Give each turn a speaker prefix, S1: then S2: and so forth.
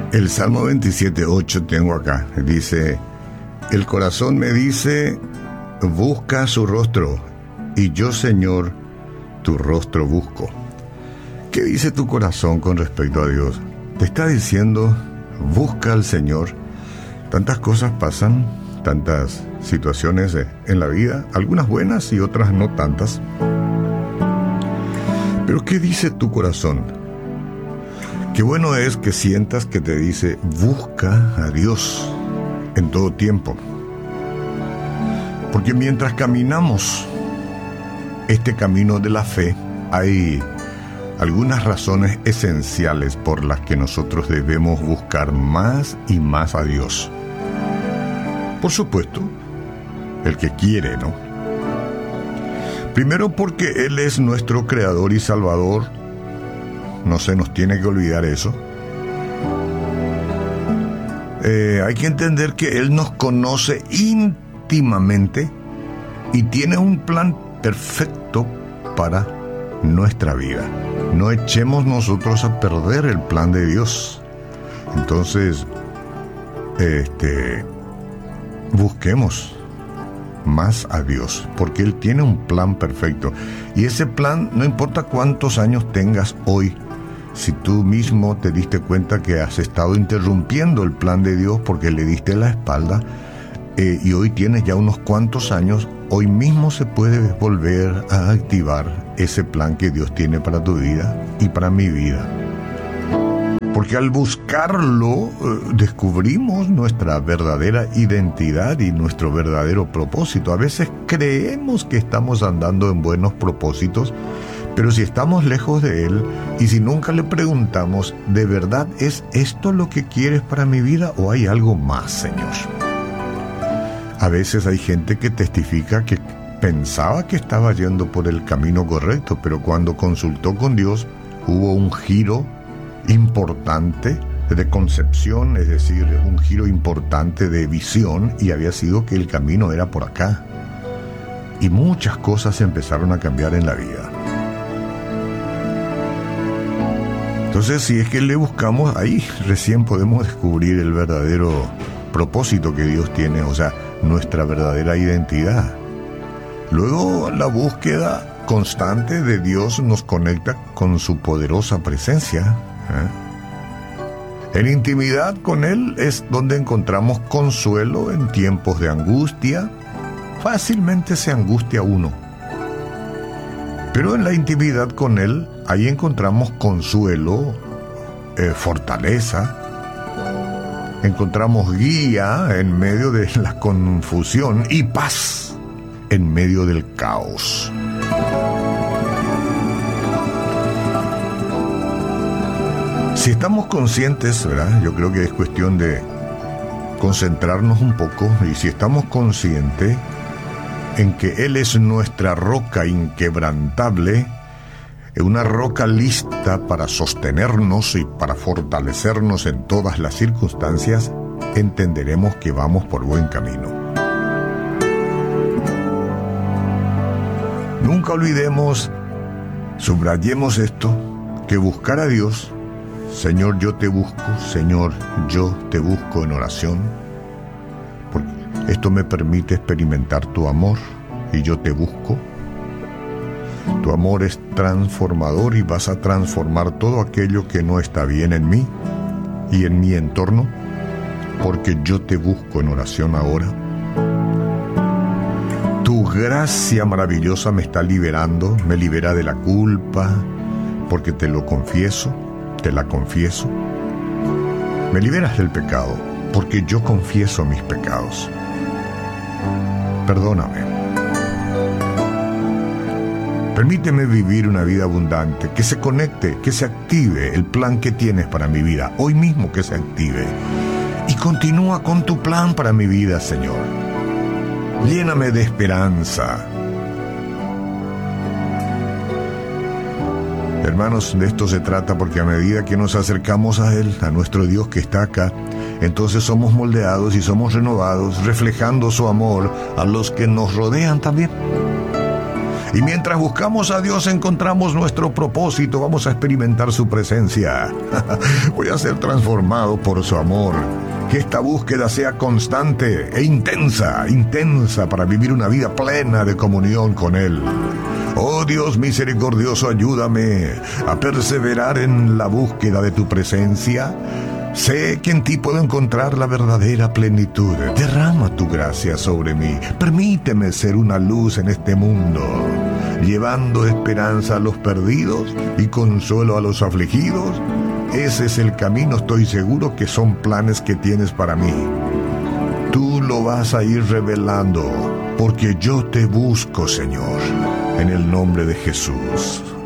S1: El Salmo 27:8 tengo acá. Dice: el corazón me dice, busca su rostro, y yo, Señor, tu rostro busco. ¿Qué dice tu corazón con respecto a Dios? Te está diciendo, busca al Señor. Tantas cosas pasan, tantas situaciones en la vida, algunas buenas y otras no tantas. Pero ¿qué dice tu corazón? Qué bueno es que sientas que te dice, busca a Dios en todo tiempo. Porque mientras caminamos este camino de la fe, hay algunas razones esenciales por las que nosotros debemos buscar más y más a Dios. Por supuesto, el que quiere, ¿no? Primero, porque Él es nuestro Creador y Salvador. No se nos tiene que olvidar eso. Hay que entender que Él nos conoce íntimamente y tiene un plan perfecto para nuestra vida. No echemos nosotros a perder el plan de Dios. Entonces, busquemos más a Dios, porque Él tiene un plan perfecto. Y ese plan, no importa cuántos años tengas hoy, si tú mismo te diste cuenta que has estado interrumpiendo el plan de Dios porque le diste la espalda, y hoy tienes ya unos cuantos años, hoy mismo se puede volver a activar ese plan que Dios tiene para tu vida y para mi vida. Porque al buscarlo, descubrimos nuestra verdadera identidad y nuestro verdadero propósito. A veces creemos que estamos andando en buenos propósitos, pero si estamos lejos de Él y si nunca le preguntamos, ¿de verdad es esto lo que quieres para mi vida o hay algo más, Señor? A veces hay gente que testifica que pensaba que estaba yendo por el camino correcto, pero cuando consultó con Dios hubo un giro importante de concepción, es decir, un giro importante de visión, y había sido que el camino era por acá. Y muchas cosas empezaron a cambiar en la vida. Entonces, si es que le buscamos, ahí recién podemos descubrir el verdadero propósito que Dios tiene, o sea, nuestra verdadera identidad. Luego, la búsqueda constante de Dios nos conecta con su poderosa presencia. En intimidad con Él es donde encontramos consuelo en tiempos de angustia. Fácilmente se angustia uno, pero en la intimidad con Él, ahí encontramos consuelo, fortaleza, encontramos guía en medio de la confusión y paz en medio del caos. Si estamos conscientes, ¿verdad? Yo creo que es cuestión de concentrarnos un poco, y si estamos conscientes en que Él es nuestra roca inquebrantable, una roca lista para sostenernos y para fortalecernos en todas las circunstancias, entenderemos que vamos por buen camino. Nunca olvidemos, subrayemos esto, que buscar a Dios, Señor, yo te busco, Señor, yo te busco en oración, porque esto me permite experimentar tu amor y yo te busco. Tu amor es transformador y vas a transformar todo aquello que no está bien en mí y en mi entorno, porque yo te busco en oración ahora. Tu gracia maravillosa me está liberando, me libera de la culpa, porque te lo confieso, te la confieso. Me liberas del pecado, porque yo confieso mis pecados. Perdóname. Permíteme vivir una vida abundante, que se conecte, que se active el plan que tienes para mi vida, hoy mismo que se active. Y continúa con tu plan para mi vida, Señor. Lléname de esperanza. Hermanos, de esto se trata, porque a medida que nos acercamos a Él, a nuestro Dios que está acá, entonces somos moldeados y somos renovados, reflejando su amor a los que nos rodean también. Y mientras buscamos a Dios encontramos nuestro propósito, vamos a experimentar su presencia. Voy a ser transformado por su amor. Que esta búsqueda sea constante e intensa para vivir una vida plena de comunión con Él. Oh Dios misericordioso, ayúdame a perseverar en la búsqueda de tu presencia. Sé que en ti puedo encontrar la verdadera plenitud. Derrama tu gracia sobre mí. Permíteme ser una luz en este mundo, llevando esperanza a los perdidos y consuelo a los afligidos. Ese es el camino, estoy seguro que son planes que tienes para mí. Tú lo vas a ir revelando, porque yo te busco, Señor, en el nombre de Jesús.